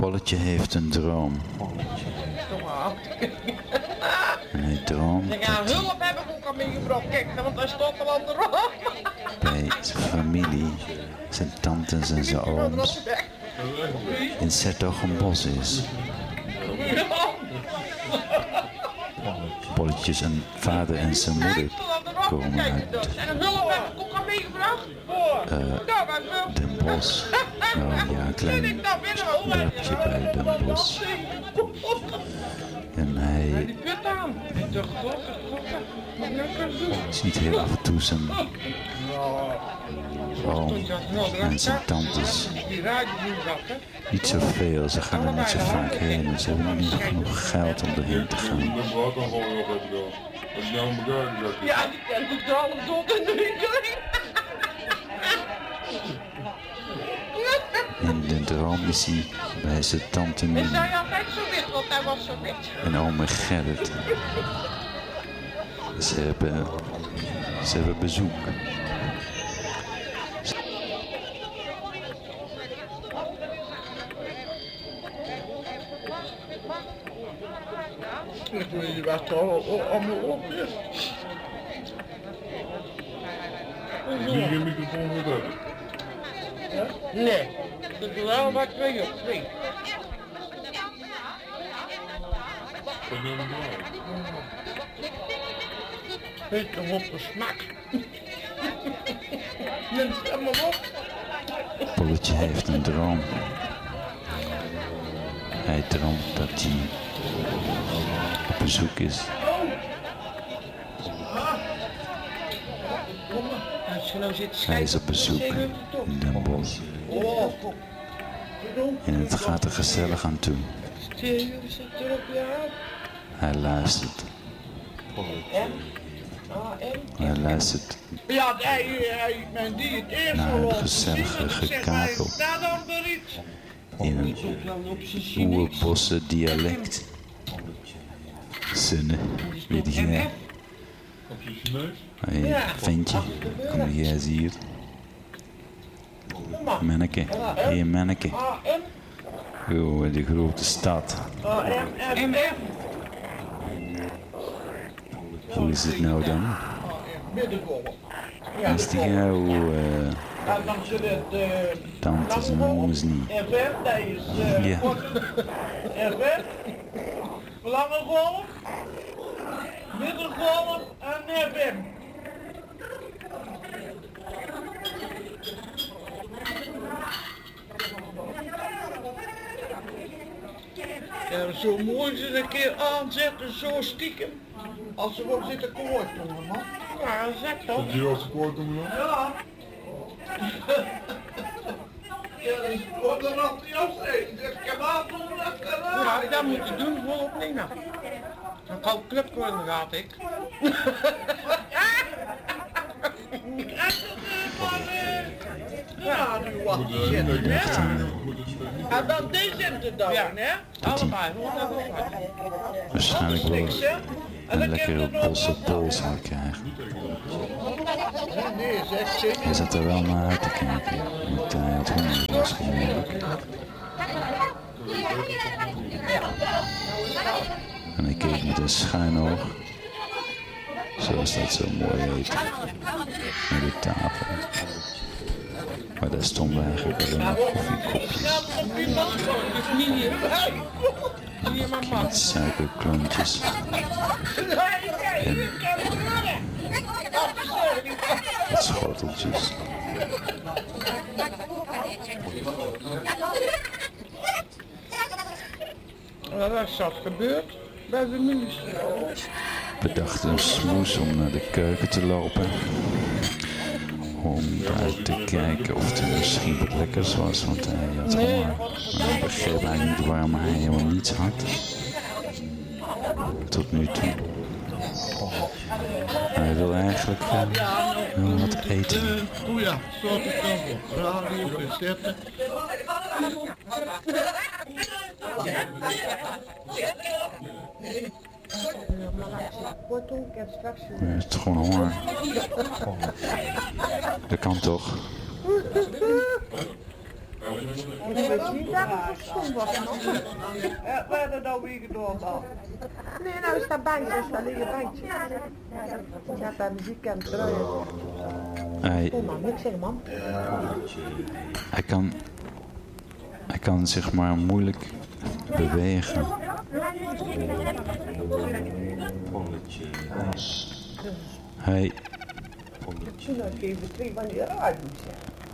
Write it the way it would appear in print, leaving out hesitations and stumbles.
Polletje heeft een droom. En hij droomt Ik ga hulp hebben voor kameelgebracht. Kijk, want daar staat al aan de rand. bij zijn familie, zijn tantes en zijn ooms in 's-Hertogenbosch is. Polletjes en vader en zijn moeder komen uit En hulp heb ik ook al meegebracht. Den Bosch. Nou ja, een klein dorpje bij Den Bosch. En hij Die put aan. De ziet heel af en toe zijn oom en zijn tantes. Die rijden nu dat, hè? Niet zoveel, ze gaan er niet zo vaak heen en ze hebben niet genoeg geld om erheen te gaan. Ja, die kent het er allemaal dood in de winkel. In de droom is hij bij zijn tante Is Mien hij altijd zo wit, want hij was zo wit. en ome Gerrit. Ze hebben bezoek. Je was allemaal op. Wie geen microfoon voor dat? Nee, dat is wel wat twee op twee. Wat neem ik nou? Weet je op de smak. Neem het allemaal op. Polletje heeft een droom. Hij droomt dat hij op bezoek is Als je nou zit Hij is op bezoek in Den Bosch. En het gaat er gezellig aan toe. Hij luistert. Hij luistert Ja, mijn die het eerst naar al het op gezellige gekakel Daar dan weer iets. in een oerbosse dialect. Sunne, weet jij? Op je Chinees? Hé, ventje, kom hier eens hier. Manneke, hé manneke. Oh, de grote stad. Hoe is het nou dan? Is die gauw tantes en ooms niet? Ja. Lange golf, middengolf en FM. Ja, zo mooi ze een keer aanzetten, zo stiekem. Als ze wordt zitten koord doen, man. Ja, zeg toch? Heb je wel gekoord om dan? Ja. Ja, dat is voor de randjas. Dat kan doen, dat kan. Ja, dat moet je doen, volop Nina. Dan kan ik club worden, raad ik. Ja, nu wat zitten, hè? En dan deze te doen, hè? Allebei, hoor, dat is wat. Waarschijnlijk wel een lekkere bosse bol zou krijgen. Nee, zeg ze. Hij zat er wel naar uit te kijken, want hij had honger waarschijnlijk. En hij keek met een schuin oog, zoals dat zo mooi heet, naar de tafel. Maar daar stonden eigenlijk alleen maar koffiekopjes met suikerklontjes en wat schoteltjes. Wat is dat gebeurd bij de minister? Bedacht een smoes om naar de keuken te lopen. Om uit te kijken of er misschien wat lekkers was, want hij had honger. Maar hij begreep eigenlijk niet waarom hij helemaal niets had. Tot nu toe. Hij wil eigenlijk wel wat eten. O ja, zo te komen. Radio bezetten. Hij heeft gewoon honger. Dat kan toch? Ik weet niet dat het persoon was nog. We hebben nou weer gedaan dan. Nee, nou is dat bankje, is dat liggen bankje. Ja, bij muziek en draaien. Kom maar, niks zeggen man. Hij kan zich maar moeilijk bewegen. Hij... Toen nog even 3 van die eruit moet zeggen.